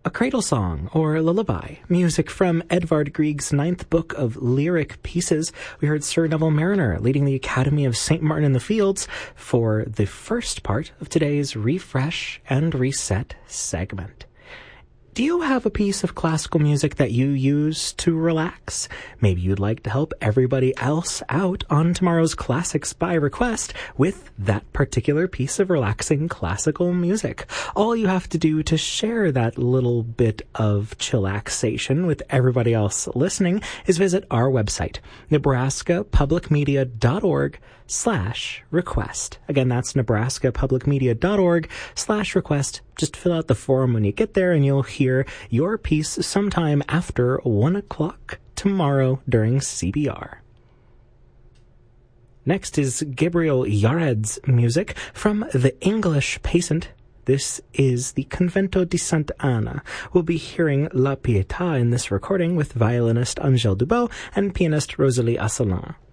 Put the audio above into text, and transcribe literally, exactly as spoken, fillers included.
a cradle song or lullaby, music from Edvard Grieg's ninth book of lyric pieces. We heard Sir Neville Mariner leading the Academy of Saint Martin in the Fields for the first part of today's Refresh and Reset segment. Do you have a piece of classical music that you use to relax? Maybe you'd like to help everybody else out on tomorrow's Classics by Request with that particular piece of relaxing classical music. All you have to do to share that little bit of chillaxation with everybody else listening is visit our website, nebraskapublicmedia.org slash request. Again, that's nebraskapublicmedia.org slash request. Just fill out the form when you get there and you'll hear your piece sometime after one o'clock tomorrow during C B R. Next is Gabriel Yared's music from The English Peasant. This is the Convento di Santa Ana. We'll be hearing La Pietà in this recording with violinist Angèle Dubot and pianist Rosalie Asselin.